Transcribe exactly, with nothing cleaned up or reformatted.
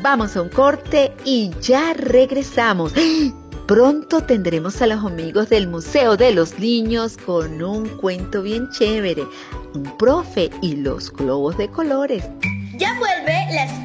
Vamos a un corte y ya regresamos. Pronto tendremos a los amigos del Museo de los Niños con un cuento bien chévere, un profe y los globos de colores. Ya vuelve la